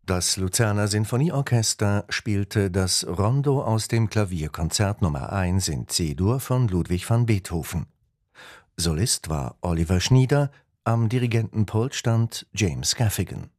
Das Luzerner Sinfonieorchester spielte das Rondo aus dem Klavierkonzert Nr. 1 in C-Dur von Ludwig van Beethoven. Solist war Oliver Schnieder, am Dirigentenpult stand James Gaffigan.